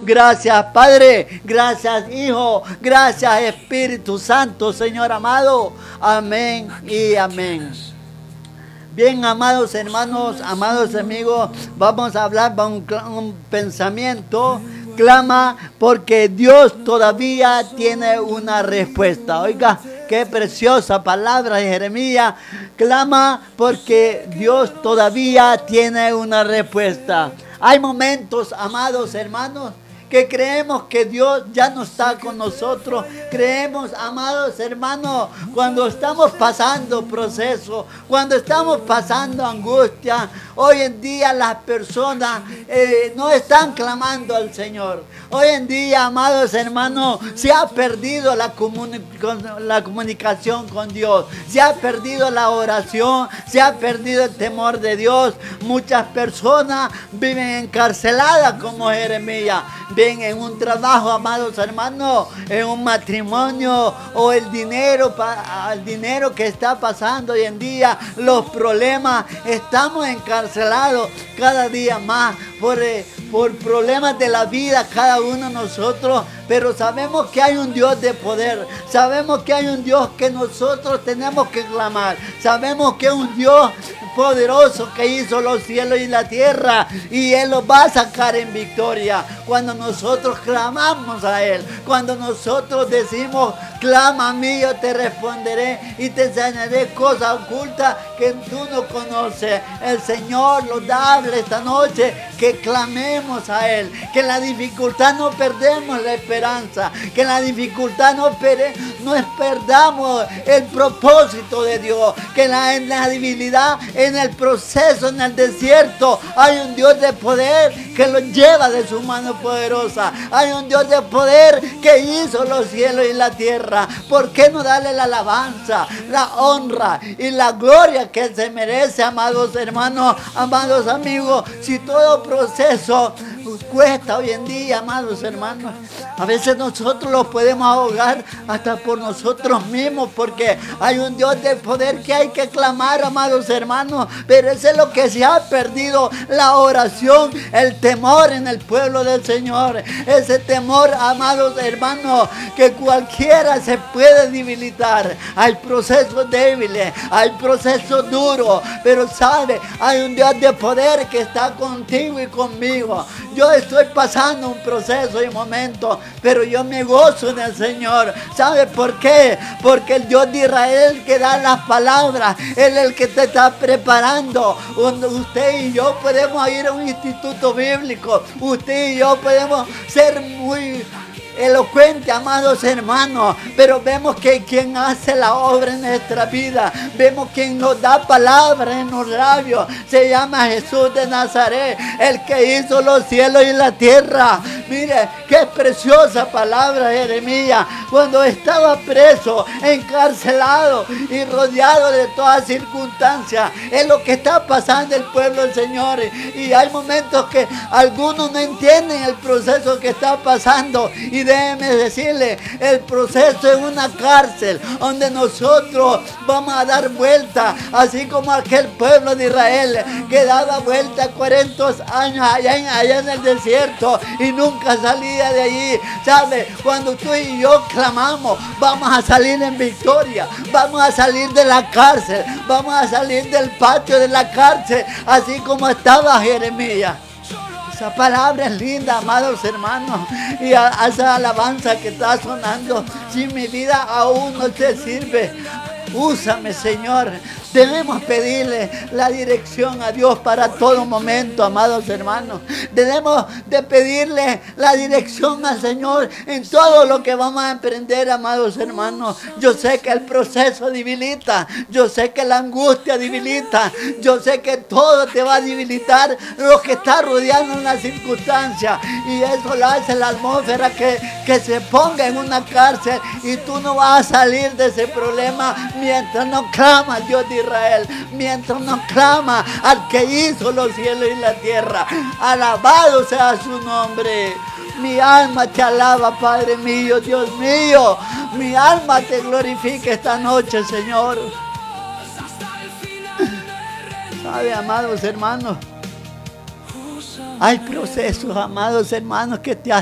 Gracias, Padre. Gracias, Hijo. Gracias, Espíritu Santo, Señor amado. Amén y amén. Bien, amados hermanos, amados amigos, vamos a hablar de un pensamiento. Clama porque Dios todavía tiene una respuesta. Oiga, qué preciosa palabra de Jeremías. Clama porque Dios todavía tiene una respuesta. Hay momentos, amados hermanos, que creemos que Dios ya no está con nosotros. Creemos, amados hermanos, cuando estamos pasando procesos, cuando estamos pasando angustia. Hoy en día las personas no están clamando al Señor. Hoy en día, amados hermanos, se ha perdido la comunicación con Dios. Se ha perdido la oración, se ha perdido el temor de Dios. Muchas personas viven encarceladas como Jeremías. Ven en un trabajo, amados hermanos, en un matrimonio, o el dinero que está pasando hoy en día, los problemas. Estamos encarcelados cada día más por problemas de la vida, cada uno de nosotros. Pero sabemos que hay un Dios de poder. Sabemos que hay un Dios que nosotros tenemos que clamar. Sabemos que es un Dios poderoso que hizo los cielos y la tierra, y Él los va a sacar en victoria cuando nosotros clamamos a Él. Cuando nosotros decimos: clama a mí, yo te responderé y te enseñaré cosas ocultas que tú no conoces. El Señor nos habla esta noche que clamemos a Él, que en la dificultad no perdemos la esperanza, que en la dificultad no perdamos el propósito de Dios, que en la debilidad, en el proceso, en el desierto, hay un Dios de poder que lo lleva de su mano poderosa. Hay un Dios de poder que hizo los cielos y la tierra. ¿Por qué no darle la alabanza, la honra y la gloria que Él se merece, amados hermanos, amados amigos? Si todo proceso cuesta hoy en día, amados hermanos, a veces nosotros los podemos ahogar hasta por nosotros mismos, porque hay un Dios de poder que hay que clamar, amados hermanos. Pero eso es lo que se ha perdido: la oración, el temor en el pueblo del Señor. Ese temor, amados hermanos, que cualquiera se puede debilitar. Hay procesos débiles, hay procesos duros, pero sabe, hay un Dios de poder que está contigo y conmigo. Yo estoy pasando un proceso y momento, pero yo me gozo en el Señor. ¿Sabe por qué? Porque el Dios de Israel que da las palabras, Él es el que te está preparando. Usted y yo podemos ir a un instituto bíblico. Usted y yo podemos ser muy elocuente, amados hermanos, pero vemos que quien hace la obra en nuestra vida, vemos quien nos da palabras en los labios, se llama Jesús de Nazaret, el que hizo los cielos y la tierra. Mire qué preciosa palabra Jeremías, cuando estaba preso, encarcelado y rodeado de todas circunstancias. Es lo que está pasando el pueblo del Señor, y hay momentos que algunos no entienden el proceso que está pasando. Y déjeme decirle, el proceso es una cárcel donde nosotros vamos a dar vuelta, así como aquel pueblo de Israel que daba vuelta 40 años allá en el desierto y nunca salía de allí. ¿Sabe? Cuando tú y yo clamamos, vamos a salir en victoria, vamos a salir de la cárcel, vamos a salir del patio de la cárcel, así como estaba Jeremías. Esa palabra es linda, amados hermanos, y esa alabanza que está sonando: si mi vida aún no te sirve, úsame, Señor. Debemos pedirle la dirección a Dios para todo momento, amados hermanos. Debemos de pedirle la dirección al Señor en todo lo que vamos a emprender, amados hermanos. Yo sé que el proceso debilita, yo sé que la angustia debilita, yo sé que todo te va a debilitar lo que está rodeando una circunstancia, y eso lo hace la atmósfera que se ponga en una cárcel, y tú no vas a salir de ese problema mientras no clamas al Dios de Israel, mientras no clama al que hizo los cielos y la tierra. Alabado sea su nombre. Mi alma te alaba, Padre mío, Dios mío. Mi alma te glorifica esta noche, Señor. ¿Sabe, amados hermanos? Hay procesos, amados hermanos, que te